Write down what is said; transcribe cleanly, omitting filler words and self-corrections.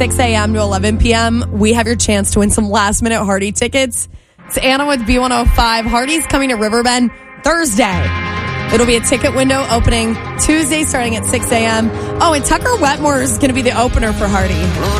6 a.m. to 11 p.m., we have your chance to win some last-minute Hardy tickets. It's Anna with B105. Hardy's coming to Riverbend Thursday. It'll be a ticket window opening Tuesday starting at 6 a.m. Oh, and Tucker Wetmore is going to be the opener for Hardy.